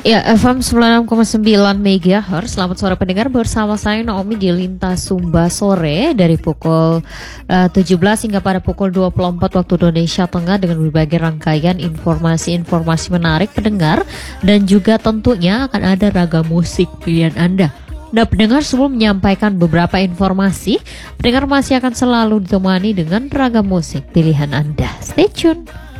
Ya, FM 96,9 MHz. Selamat sore pendengar, bersama saya Naomi di Lintas Sumba Sore dari pukul 17 hingga pada pukul 24 waktu Indonesia Tengah dengan berbagai rangkaian informasi-informasi menarik pendengar, dan juga tentunya akan ada ragam musik pilihan Anda. Nah pendengar, sebelum menyampaikan beberapa informasi, pendengar masih akan selalu ditemani dengan ragam musik pilihan Anda. Stay tune.